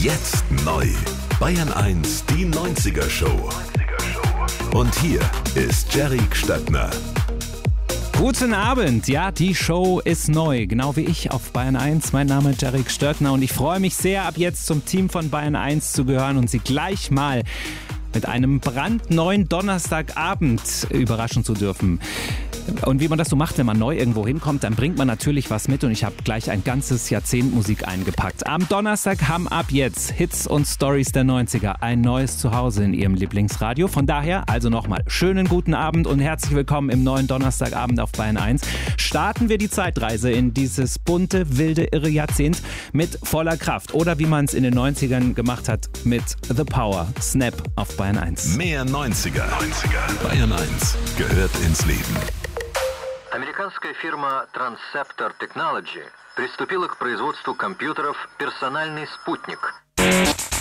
Jetzt neu. Bayern 1, die 90er Show. Und hier ist Jerry Stöckner. Guten Abend, ja, die Show ist neu, genau wie ich auf Bayern 1. Mein Name ist Jerry Stöckner und ich freue mich sehr, ab jetzt zum Team von Bayern 1 zu gehören und Sie gleich mal mit einem brandneuen Donnerstagabend überraschen zu dürfen. Und wie man das so macht, wenn man neu irgendwo hinkommt, dann bringt man natürlich was mit und ich habe gleich ein ganzes Jahrzehnt Musik eingepackt. Am Donnerstag haben ab jetzt Hits und Stories der 90er ein neues Zuhause in Ihrem Lieblingsradio. Von daher also nochmal schönen guten Abend und herzlich willkommen im neuen Donnerstagabend auf Bayern 1. Starten wir die Zeitreise in dieses bunte, wilde, irre Jahrzehnt mit voller Kraft. Oder wie man es in den 90ern gemacht hat, mit The Power. Snap auf Bayern 1. Mehr 90er. Bayern 1 gehört ins Leben. Американская фирма Transceptor Technology приступила к производству компьютеров «Персональный спутник».